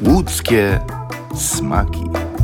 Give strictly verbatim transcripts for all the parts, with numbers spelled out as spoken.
Łódzkie smaki.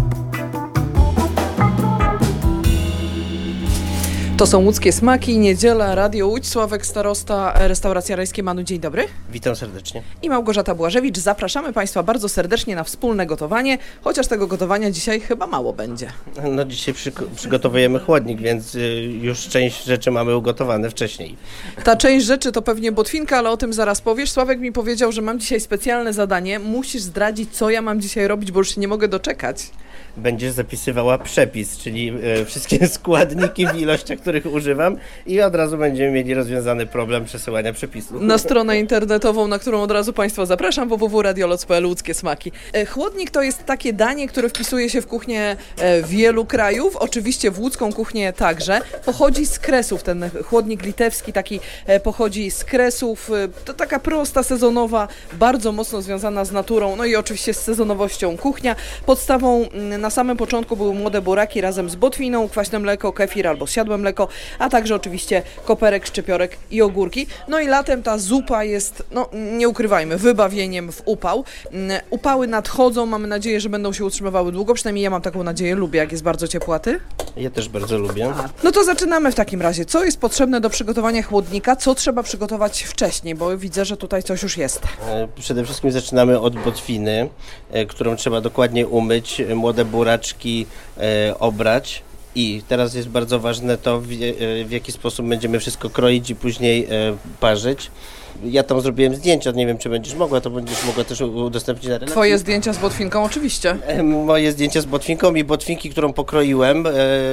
To są Łódzkie Smaki, niedziela, Radio Łódź, Sławek Starosta, Restauracja Rajskie Manu. Dzień dobry. Witam serdecznie. I Małgorzata Błażewicz. Zapraszamy Państwa bardzo serdecznie na wspólne gotowanie, chociaż tego gotowania dzisiaj chyba mało będzie. No dzisiaj przy, przygotowujemy chłodnik, więc y, już część rzeczy mamy ugotowane wcześniej. Ta część rzeczy to pewnie botwinka, ale o tym zaraz powiesz. Sławek mi powiedział, że mam dzisiaj specjalne zadanie. Musisz zdradzić, co ja mam dzisiaj robić, bo już się nie mogę doczekać. Będziesz zapisywała przepis, czyli y, wszystkie składniki w ilościach, których używam i od razu będziemy mieli rozwiązany problem przesyłania przepisu. Na stronę internetową, na którą od razu Państwa zapraszam, w w w kropka radioloc kropka p l, Łódzkie Smaki. Chłodnik to jest takie danie, które wpisuje się w kuchnię wielu krajów, oczywiście w łódzką kuchnię także. Pochodzi z Kresów, ten chłodnik litewski taki pochodzi z Kresów. To taka prosta, sezonowa, bardzo mocno związana z naturą, no i oczywiście z sezonowością kuchnia. Podstawą na samym początku były młode buraki razem z botwiną, kwaśne mleko, kefir albo zsiadłe mleko, a także oczywiście koperek, szczypiorek i ogórki. No i latem ta zupa jest, no nie ukrywajmy, wybawieniem w upał. Upały nadchodzą, mamy nadzieję, że będą się utrzymywały długo, przynajmniej ja mam taką nadzieję, lubię jak jest bardzo ciepła, ty? Ja też bardzo lubię. A, no to zaczynamy w takim razie. Co jest potrzebne do przygotowania chłodnika? Co trzeba przygotować wcześniej? Bo widzę, że tutaj coś już jest. Przede wszystkim zaczynamy od botwiny, którą trzeba dokładnie umyć, młode buraczki obrać. I teraz jest bardzo ważne to, w, w jaki sposób będziemy wszystko kroić i później e, parzyć. Ja tam zrobiłem zdjęcia, nie wiem, czy będziesz mogła, to będziesz mogła też udostępnić na relacji. Twoje zdjęcia z botwinką oczywiście. E, moje zdjęcia z botwinką i botwinki, którą pokroiłem, e,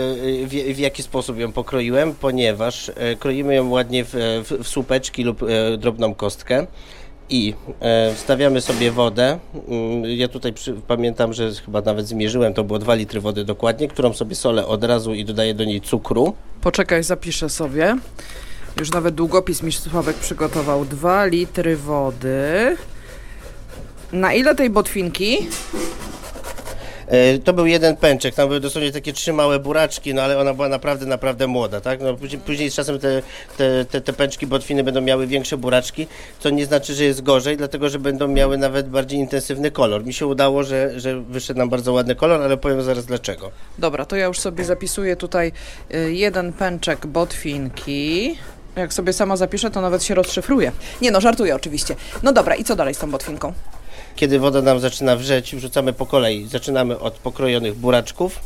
w, w jaki sposób ją pokroiłem, ponieważ e, kroimy ją ładnie w, w, w słupeczki lub e, drobną kostkę. I e, wstawiamy sobie wodę. Ja tutaj przy, pamiętam, że chyba nawet zmierzyłem, to było dwa litry wody dokładnie, którą sobie solę od razu i dodaję do niej cukru. Poczekaj, zapiszę sobie. Już nawet długopis mi Sławek przygotował. dwa litry wody. Na ile tej botwinki? E, to był jeden pęczek, tam były dosłownie takie trzy małe buraczki, no ale ona była naprawdę, naprawdę młoda, tak? No, później, później z czasem te, te, te, te pęczki botwiny będą miały większe buraczki, co nie znaczy, że jest gorzej, dlatego że będą miały nawet bardziej intensywny kolor. Mi się udało, że, że wyszedł nam bardzo ładny kolor, ale powiem zaraz dlaczego. Dobra, to ja już sobie zapisuję tutaj y, jeden pęczek botwinki. Jak sobie sama zapiszę, to nawet się rozszyfruję. Nie no, żartuję oczywiście. No dobra, i co dalej z tą botwinką? Kiedy woda nam zaczyna wrzeć, wrzucamy po kolei. Zaczynamy od pokrojonych buraczków.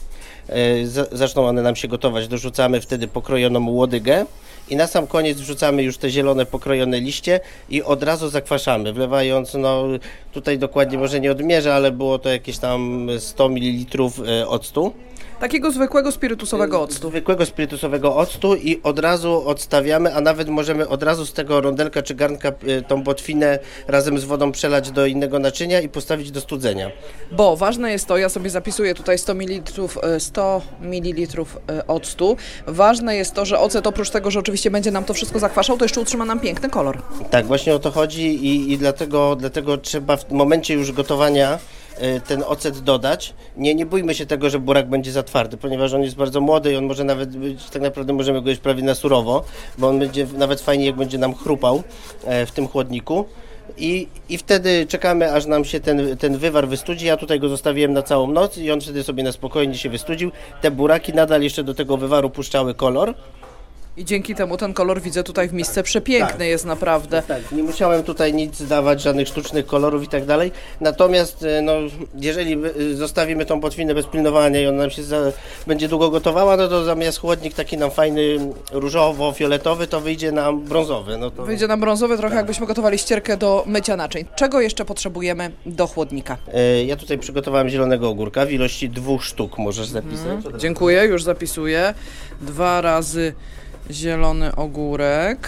Zaczną one nam się gotować, dorzucamy wtedy pokrojoną łodygę i na sam koniec wrzucamy już te zielone pokrojone liście i od razu zakwaszamy, wlewając, no tutaj dokładnie może nie odmierzę, ale było to jakieś tam sto mililitrów octu. Takiego zwykłego spirytusowego octu. Zwykłego spirytusowego octu i od razu odstawiamy, a nawet możemy od razu z tego rondelka czy garnka tą botwinę razem z wodą przelać do innego naczynia i postawić do studzenia. Bo ważne jest to, ja sobie zapisuję tutaj sto mililitrów, sto mililitrów octu. Ważne jest to, że ocet oprócz tego, że oczywiście będzie nam to wszystko zakwaszał, to jeszcze utrzyma nam piękny kolor. Tak, właśnie o to chodzi i, i dlatego, dlatego trzeba w momencie już gotowania ten ocet dodać. Nie, nie bójmy się tego, że burak będzie za twardy, ponieważ on jest bardzo młody i on może nawet być, tak naprawdę możemy go jeść prawie na surowo, bo on będzie nawet fajnie, jak będzie nam chrupał w tym chłodniku. I, I wtedy czekamy, aż nam się ten, ten wywar wystudzi. Ja tutaj go zostawiłem na całą noc i on wtedy sobie na spokojnie się wystudził. Te buraki nadal jeszcze do tego wywaru puszczały kolor. I dzięki temu ten kolor widzę tutaj w misce przepiękny tak. Jest naprawdę. Tak, nie musiałem tutaj nic dawać, żadnych sztucznych kolorów i tak dalej. Natomiast no, jeżeli zostawimy tą botwinę bez pilnowania i ona nam się za, będzie długo gotowała, no to zamiast chłodnik taki nam fajny różowo-fioletowy, to wyjdzie nam brązowy. No to... Wyjdzie nam brązowy, trochę tak. Jakbyśmy gotowali ścierkę do mycia naczyń. Czego jeszcze potrzebujemy do chłodnika? E, ja tutaj przygotowałem zielonego ogórka w ilości dwóch sztuk, możesz zapisać. Hmm. Dziękuję, już zapisuję. Dwa razy zielony ogórek.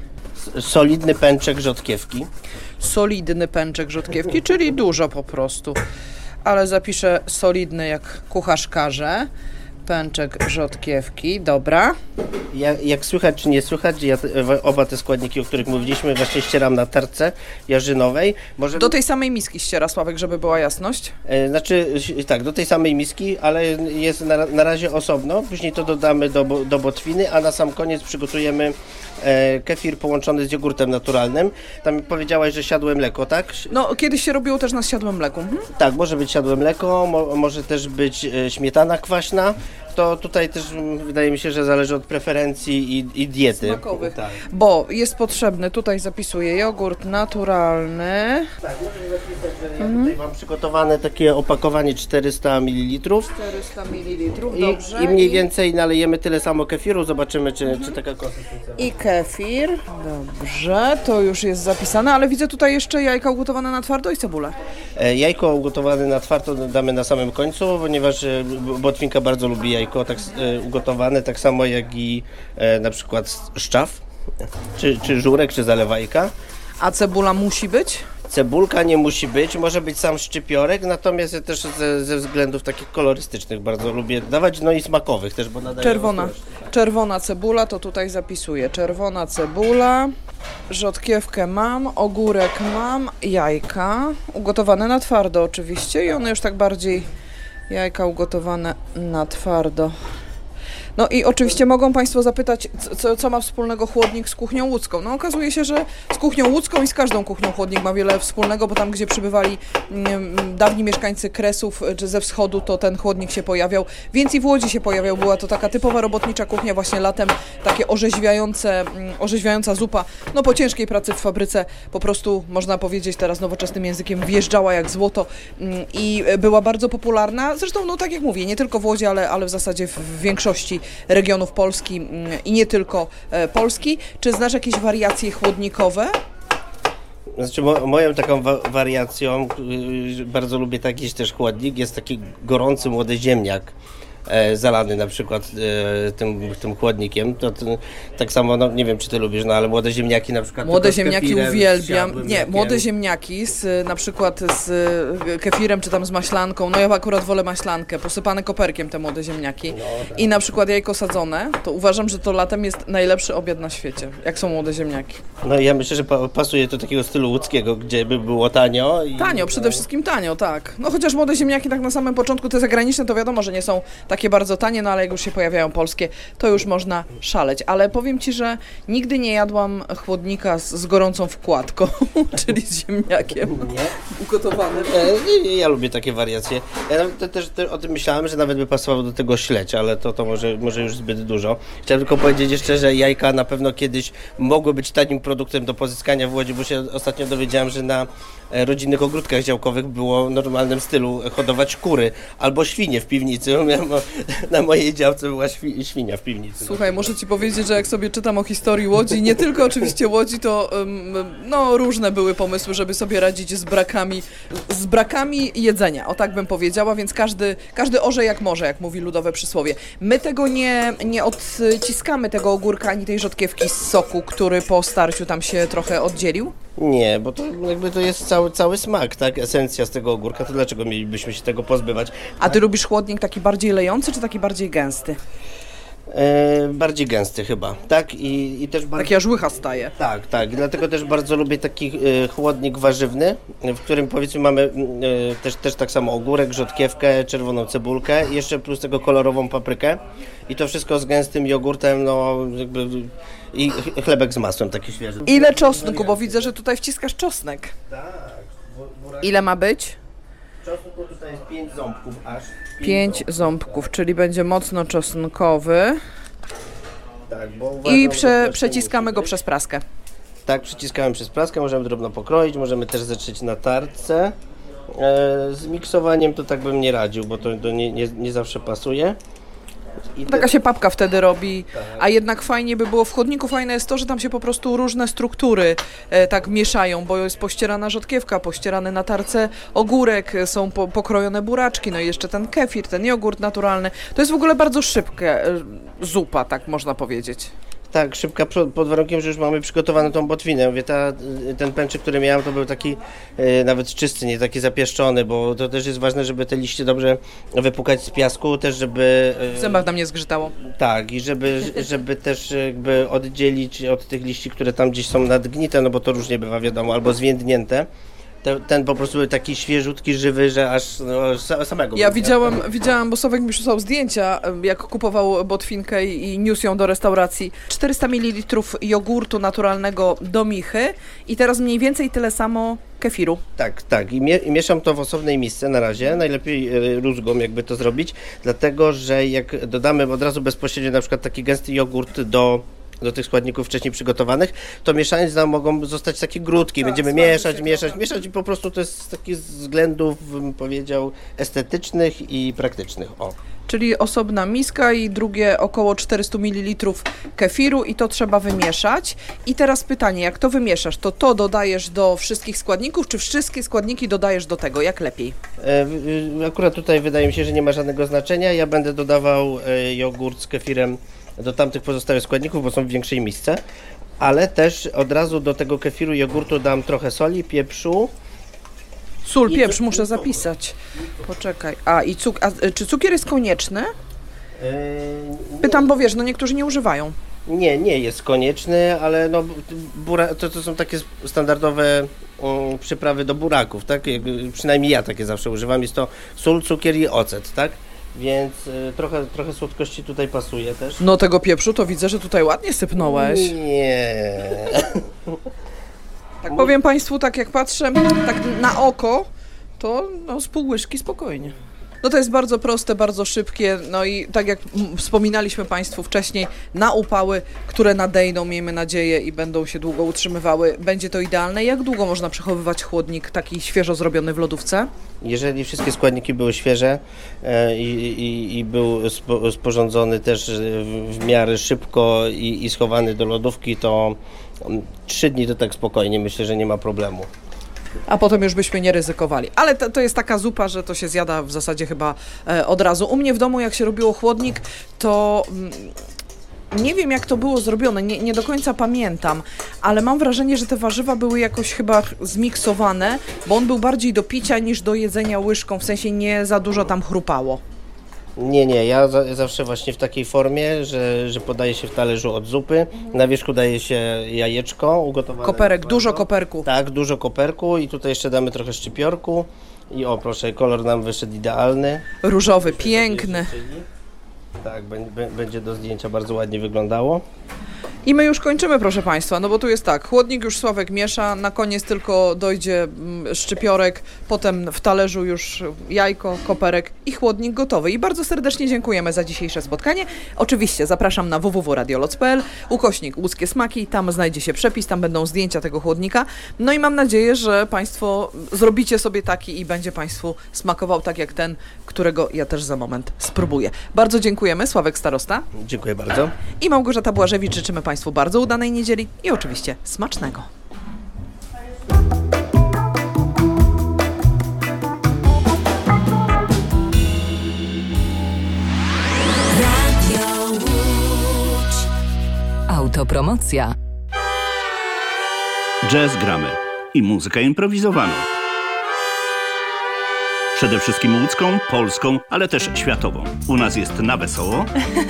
Solidny pęczek rzodkiewki. Solidny pęczek rzodkiewki, czyli dużo po prostu. Ale zapiszę solidny jak kucharz każe. Pęczek rzodkiewki, dobra. Ja, jak słychać czy nie słychać, ja te, oba te składniki, o których mówiliśmy, właśnie ścieram na tarce jarzynowej. Może... Do tej samej miski ściera, Sławek, żeby była jasność? E, znaczy, tak, do tej samej miski, ale jest na, na razie osobno. Później to dodamy do, do botwiny, a na sam koniec przygotujemy e, kefir połączony z jogurtem naturalnym. Tam powiedziałaś, że siadłe mleko, tak? No, kiedyś się robiło też na siadłym mleku. Mhm. Tak, może być siadłe mleko, mo, może też być e, śmietana kwaśna. To tutaj też mm, wydaje mi się, że zależy od preferencji i, i diety. Smakowych. Tak. Bo jest potrzebny, tutaj zapisuję, jogurt naturalny. Tak, możesz zapisać, że ja tutaj mam przygotowane takie opakowanie czterysta mililitrów. czterysta mililitrów, I, dobrze. I mniej więcej nalejemy tyle samo kefiru, zobaczymy, czy, mhm. czy taka konsystencja. I kefir. Dobrze, to już jest zapisane, ale widzę tutaj jeszcze jajka ugotowane na twardo i cebulę. E, jajko ugotowane na twardo damy na samym końcu, ponieważ e, botwinka bardzo lubi jajko tak e, ugotowane, tak samo jak i e, na przykład szczaw, czy, czy żurek, czy zalewajka. A cebula musi być? Cebulka nie musi być, może być sam szczypiorek, natomiast ja też ze, ze względów takich kolorystycznych bardzo lubię dawać, no i smakowych też, bo nadaję Czerwona. ostrość. Czerwona cebula, to tutaj zapisuję. Czerwona cebula, rzodkiewkę mam, ogórek mam, jajka, ugotowane na twardo oczywiście i one już tak bardziej, jajka ugotowane na twardo. No i oczywiście mogą Państwo zapytać, co, co ma wspólnego chłodnik z kuchnią łódzką. No okazuje się, że z kuchnią łódzką i z każdą kuchnią chłodnik ma wiele wspólnego, bo tam, gdzie przybywali mm, dawni mieszkańcy Kresów czy ze wschodu, to ten chłodnik się pojawiał. Więc i w Łodzi się pojawiał. Była to taka typowa robotnicza kuchnia, właśnie latem takie orzeźwiające, mm, orzeźwiająca zupa. No po ciężkiej pracy w fabryce po prostu, można powiedzieć teraz nowoczesnym językiem, wjeżdżała jak złoto mm, i była bardzo popularna. Zresztą, no tak jak mówię, nie tylko w Łodzi, ale, ale w zasadzie w większości regionów Polski i nie tylko Polski. Czy znasz jakieś wariacje chłodnikowe? Znaczy mo, moją taką wa wariacją, yy, bardzo lubię taki też chłodnik, jest taki gorący młody ziemniak. E, zalany na przykład e, tym, tym chłodnikiem, to, to tak samo, no nie wiem czy ty lubisz, no ale młode ziemniaki na przykład. Młode ziemniaki kefirem, uwielbiam, nie, młode ziemniaki z, na przykład z kefirem czy tam z maślanką, no ja akurat wolę maślankę, posypane koperkiem te młode ziemniaki no, tak. I na przykład jajko sadzone, to uważam, że to latem jest najlepszy obiad na świecie, jak są młode ziemniaki. No ja myślę, że pa pasuje do takiego stylu łódzkiego, gdzie by było tanio. I, tanio, przede wszystkim tanio, tak. No chociaż młode ziemniaki tak na samym początku, te zagraniczne to wiadomo, że nie są takie bardzo tanie, no ale jak już się pojawiają polskie, to już można szaleć. Ale powiem Ci, że nigdy nie jadłam chłodnika z, z gorącą wkładką, czyli z ziemniakiem nie? ugotowanym. E, ja, ja lubię takie wariacje. Ja nawet też te, o tym myślałem, że nawet by pasowało do tego śledź, ale to, to może, może już zbyt dużo. Chciałem tylko powiedzieć jeszcze, że jajka na pewno kiedyś mogły być tanim produktem do pozyskania w Łodzi, bo się ostatnio dowiedziałem, że na rodzinnych ogródkach działkowych było w normalnym stylu hodować kury albo świnie w piwnicy. Na mojej działce była świ świnia w piwnicy. Słuchaj, muszę Ci powiedzieć, że jak sobie czytam o historii Łodzi, nie tylko oczywiście Łodzi, to um, no, różne były pomysły, żeby sobie radzić z brakami, z brakami jedzenia, o tak bym powiedziała, więc każdy, każdy orze jak może, jak mówi ludowe przysłowie. My tego nie, nie odciskamy, tego ogórka ani tej rzodkiewki z soku, który po starciu tam się trochę oddzielił? Nie, bo to jakby to jest cały, cały smak, tak? Esencja z tego ogórka, to dlaczego mielibyśmy się tego pozbywać? A Ty lubisz chłodnik taki bardziej lejący, czy taki bardziej gęsty? E, bardziej gęsty chyba, tak? I, i też bardzo... Taki aż łycha staje. Tak, tak. I dlatego też bardzo lubię taki e, chłodnik warzywny, w którym powiedzmy mamy e, też, też tak samo ogórek, rzodkiewkę, czerwoną cebulkę i jeszcze plus tego kolorową paprykę. I to wszystko z gęstym jogurtem, no jakby i chlebek z masłem taki świeży. Ile czosnku, bo widzę, że tutaj wciskasz czosnek. Tak. Ile ma być? Czosnku tutaj jest pięć ząbków aż. Pięć ząbków, czyli będzie mocno czosnkowy. Tak, bo uważam, I prze, że przeciskamy go przez praskę. Tak, przyciskamy przez praskę, możemy drobno pokroić, możemy też zetrzeć na tarce. E, z miksowaniem to tak bym nie radził, bo to, to nie, nie, nie zawsze pasuje. I Taka te... się papka wtedy robi, a jednak fajnie by było w chłodniku, fajne jest to, że tam się po prostu różne struktury e, tak mieszają, bo jest pościerana rzodkiewka, pościerany na tarce ogórek, są po, pokrojone buraczki, no i jeszcze ten kefir, ten jogurt naturalny. To jest w ogóle bardzo szybka e, zupa, tak można powiedzieć. Tak, szybka pod warunkiem, że już mamy przygotowaną tą botwinę. Mówię, ta, ten pęczyk, który miałem, to był taki e, nawet czysty, nie taki zapieszczony, bo to też jest ważne, żeby te liście dobrze wypukać z piasku, też żeby... E, w zębach nam nie zgrzytało. Tak, i żeby, żeby też jakby oddzielić od tych liści, które tam gdzieś są nadgnite, no bo to różnie bywa, wiadomo, albo zwiędnięte, Ten, ten po prostu był taki świeżutki, żywy, że aż no, samego. Ja widziałam, widziałam, bo Sławek mi przysłał zdjęcia, jak kupował botwinkę i niósł ją do restauracji. czterysta mililitrów jogurtu naturalnego do michy i teraz mniej więcej tyle samo kefiru. Tak, tak. I, mie- i mieszam to w osobnej misce na razie. Najlepiej e, rózgą jakby to zrobić, dlatego że jak dodamy od razu bezpośrednio na przykład taki gęsty jogurt do do tych składników wcześniej przygotowanych, to mieszając nam mogą zostać takie grudki. Tak, Będziemy słaby mieszać, się mieszać, trochę. mieszać i po prostu to jest z takich względów, bym powiedział, estetycznych i praktycznych. O. Czyli osobna miska i drugie około czterysta mililitrów kefiru i to trzeba wymieszać. I teraz pytanie, jak to wymieszasz, to to dodajesz do wszystkich składników, czy wszystkie składniki dodajesz do tego, jak lepiej? E, y, akurat tutaj wydaje mi się, że nie ma żadnego znaczenia. Ja będę dodawał e, jogurt z kefirem do tamtych pozostałych składników, bo są w większej misce, ale też od razu do tego kefiru i jogurtu dam trochę soli, pieprzu. Sól, I pieprz, cu- muszę zapisać. Poczekaj. A, i cuk- a czy cukier jest konieczny? E, Pytam, bo wiesz, no niektórzy nie używają. Nie, nie jest konieczny, ale no, bura, to, to są takie standardowe um, przyprawy do buraków, tak? Jak, przynajmniej ja takie zawsze używam. Jest to sól, cukier i ocet, tak? Więc y, trochę, trochę słodkości tutaj pasuje też. No tego pieprzu to widzę, że tutaj ładnie sypnąłeś. Nie. Tak powiem Państwu, tak jak patrzę, tak na oko, to no, z pół łyżki spokojnie. No to jest bardzo proste, bardzo szybkie, no i tak jak m- wspominaliśmy Państwu wcześniej, na upały, które nadejdą, miejmy nadzieję, i będą się długo utrzymywały, będzie to idealne. Jak długo można przechowywać chłodnik taki świeżo zrobiony w lodówce? Jeżeli wszystkie składniki były świeże e, i, i, i był spo, sporządzony też w, w miarę szybko i, i schowany do lodówki, to mm, trzy dni to tak spokojnie, myślę, że nie ma problemu. A potem już byśmy nie ryzykowali. Ale to, to jest taka zupa, że to się zjada w zasadzie chyba e, od razu. U mnie w domu, jak się robiło chłodnik, to mm, nie wiem, jak to było zrobione, nie, nie do końca pamiętam, ale mam wrażenie, że te warzywa były jakoś chyba zmiksowane, bo on był bardziej do picia niż do jedzenia łyżką, w sensie nie za dużo tam chrupało. Nie, nie, ja za, zawsze właśnie w takiej formie, że, że podaje się w talerzu od zupy, na wierzchu daje się jajeczko ugotowane. Koperek, bardzo. dużo koperku. Tak, dużo koperku i tutaj jeszcze damy trochę szczypiorku i o proszę, kolor nam wyszedł idealny. Różowy, piękny. Tak, b- b- będzie do zdjęcia bardzo ładnie wyglądało. I my już kończymy, proszę Państwa, no bo tu jest tak, chłodnik już Sławek miesza, na koniec tylko dojdzie mm, szczypiorek, potem w talerzu już jajko, koperek i chłodnik gotowy. I bardzo serdecznie dziękujemy za dzisiejsze spotkanie. Oczywiście zapraszam na w w w kropka radioloc kropka p l, ukośnik łódzkie smaki, tam znajdzie się przepis, tam będą zdjęcia tego chłodnika. No i mam nadzieję, że Państwo zrobicie sobie taki i będzie Państwu smakował tak jak ten, którego ja też za moment spróbuję. Bardzo dziękujemy, Sławek Starosta Dziękuję bardzo. i Małgorzata Błażewicz. Życzymy Państwu bardzo udanej niedzieli i oczywiście smacznego. Radio Łódź. Autopromocja. Jazz gramy i muzykę improwizowaną. Przede wszystkim łódzką, polską, ale też światową. U nas jest na wesoło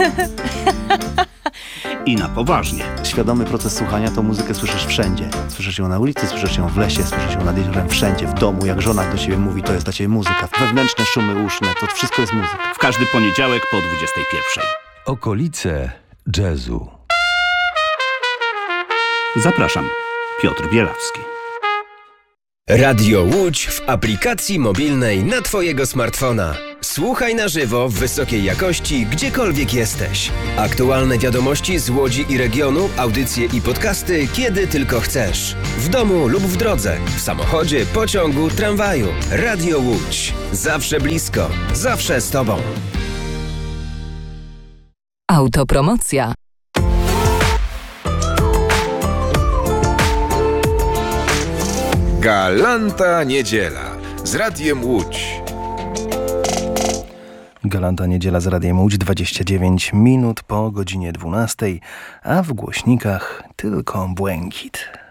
i na poważnie. Świadomy proces słuchania to muzykę słyszysz wszędzie. Słyszysz ją na ulicy, słyszysz ją w lesie, słyszysz ją nad jeziorem, wszędzie, w domu. Jak żona do ciebie mówi, to jest dla ciebie muzyka. Wewnętrzne szumy uszne, to wszystko jest muzyka. W każdy poniedziałek po dwudziestej pierwszej. Okolice jazzu. Zapraszam, Piotr Bielawski. Radio Łódź w aplikacji mobilnej na twojego smartfona. Słuchaj na żywo w wysokiej jakości, gdziekolwiek jesteś. Aktualne wiadomości z Łodzi i regionu, audycje i podcasty, kiedy tylko chcesz. W domu lub w drodze, w samochodzie, pociągu, tramwaju. Radio Łódź. Zawsze blisko, zawsze z tobą. Autopromocja. Galanta Niedziela z Radiem Łódź. Galanta Niedziela z Radiem Łódź, dwadzieścia dziewięć minut po godzinie dwunastej, a w głośnikach tylko błękit.